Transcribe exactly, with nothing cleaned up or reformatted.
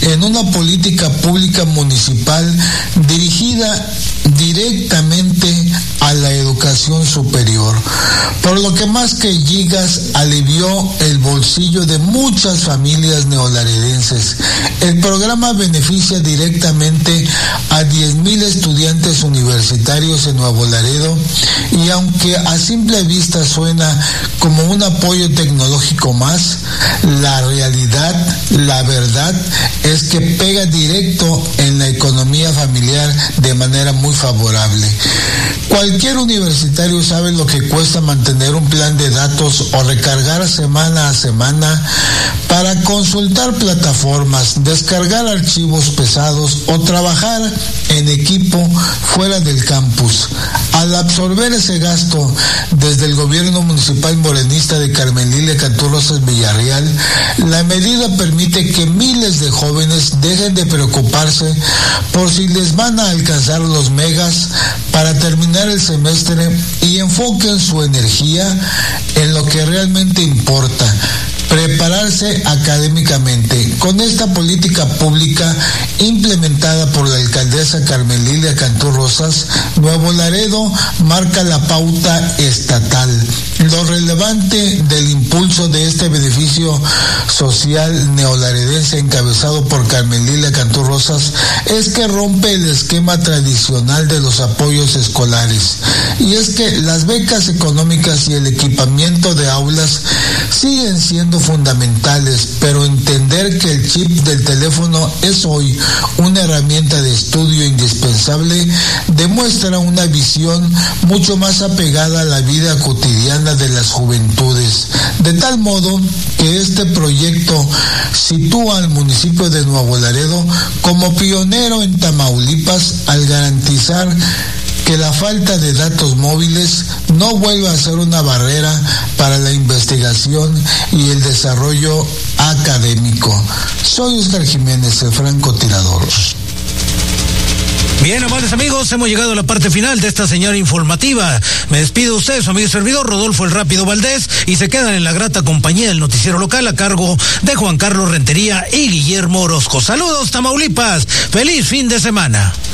en una política pública municipal dirigida directamente a la educación superior, por lo que más que gigas alivió el bolsillo de muchas familias neolaredenses. El programa beneficia directamente a diez mil estudiantes universitarios en Nuevo Laredo, y aunque a simple vista suena como un apoyo tecnológico más, la realidad, la verdad es que pega directo en la economía familiar de manera muy favorable. Cualquier universitario sabe lo que cuesta mantener un plan de datos o recargar semana a semana para consultar plataformas, descargar archivos pesados o trabajar en equipo fuera del campus. Al absorber ese gasto desde el gobierno municipal morenista de Carmen Lilia Cantú Rosas Villarreal, la medida permite que miles de jóvenes dejen de preocuparse por si les van a alcanzar los megas para terminar el semestre y enfoquen su energía en lo que realmente importa: prepararse académicamente. Con esta política pública implementada por la alcaldesa Carmen Lilia Cantú Rosas, Nuevo Laredo marca la pauta estatal. Lo relevante del impulso de este beneficio social neolaredense encabezado por Carmen Lilia Cantú Rosas es que rompe el esquema tradicional de los apoyos escolares, y es que las becas económicas y el equipamiento de aulas siguen siendo fundamentales, pero entender que el chip del teléfono es hoy una herramienta de estudio indispensable demuestra una visión mucho más apegada a la vida cotidiana de las juventudes, de tal modo que este proyecto sitúa al municipio de Nuevo Laredo como pionero en Tamaulipas al garantizar que la falta de datos móviles no vuelva a ser una barrera para la investigación y el desarrollo académico. Soy Oscar Jiménez, el francotirador. Bien, amables amigos, hemos llegado a la parte final de esta señal informativa. Me despido de ustedes, su amigo y servidor Rodolfo El Rápido Valdés, y se quedan en la grata compañía del noticiero local a cargo de Juan Carlos Rentería y Guillermo Orozco. Saludos, Tamaulipas. Feliz fin de semana.